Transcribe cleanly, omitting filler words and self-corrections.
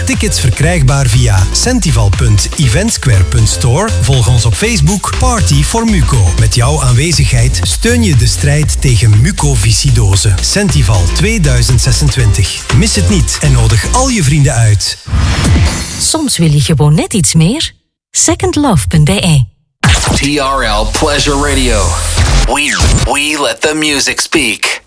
Tickets verkrijgbaar via sentival.eventsquare.store. Volg ons op Facebook. Party for Muco. Met jouw aanwezigheid steun je de strijd tegen mucoviscidose. Sentival 2026. Mis het niet en nodig al je vrienden uit. Soms wil je gewoon net iets meer. Secondlove.be. TRL Pleasure Radio. We let the music speak.